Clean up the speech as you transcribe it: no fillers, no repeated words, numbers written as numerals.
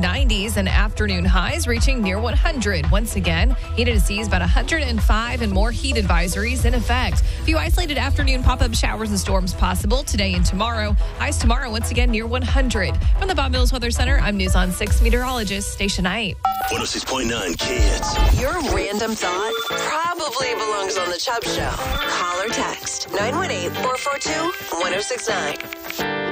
90s and afternoon highs reaching near 100. Once again, heated to seas about 105 and more heat advisories in effect. A few isolated afternoon pop-up showers and storms possible today and tomorrow. Highs tomorrow once again near 100. From the Bob Mills Weather Center, I'm News on 6 meteorologist Stacia Knight. 106.9 Kids. Your random thought probably belongs on the Chubb Show. Call or text 918-442-1069.